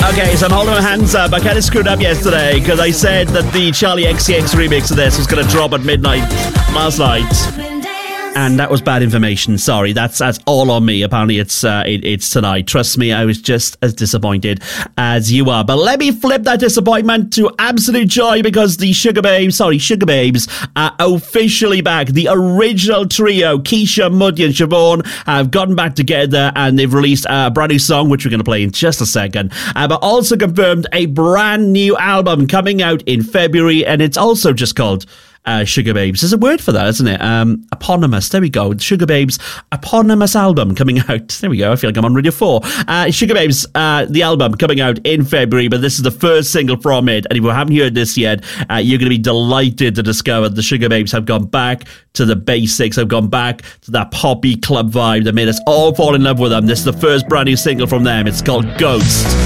Okay, so I'm holding my hands up. I kind of screwed up yesterday because I said that the Charlie XCX remix of this was going to drop at midnight last night. And that was bad information. Sorry, that's all on me. Apparently, it's tonight. Trust me, I was just as disappointed as you are. But let me flip that disappointment to absolute joy because the Sugar Babes are officially back. The original trio, Keisha, Muddy, and Siobhan, have gotten back together and they've released a brand new song, which we're going to play in just a second. But also confirmed a brand new album coming out in February, and it's also just called Sugar Babes. There's a word for that, isn't it? Eponymous. There we go. Sugar Babes eponymous album coming out. There we go. I feel like I'm on Radio 4. Sugar Babes, the album coming out in February, but this is the first single from it. And if you haven't heard this yet, you're going to be delighted to discover the Sugar Babes have gone back to the basics, have gone back to that poppy club vibe that made us all fall in love with them. This is the first brand new single from them. It's called Ghost.